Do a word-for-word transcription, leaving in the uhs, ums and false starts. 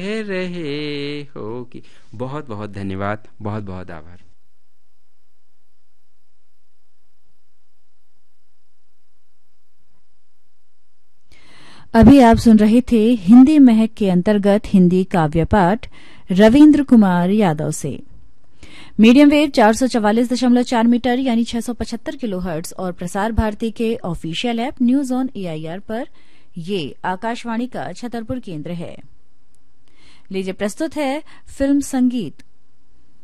रहे हो कि। बहुत बहुत धन्यवाद, बहुत बहुत आभार। अभी आप सुन रहे थे हिंदी महक के अंतर्गत हिंदी काव्य पाठ रविंद्र कुमार यादव से। मीडियम वेव चार सौ चवालीस दशमलव चार मीटर यानी छह सौ पचहत्तर किलो हर्ट्ज और प्रसार भारती के official app news on AIR पर ये आकाशवाणी का छतरपुर केंद्र है। लीजिए प्रस्तुत है फिल्म संगीत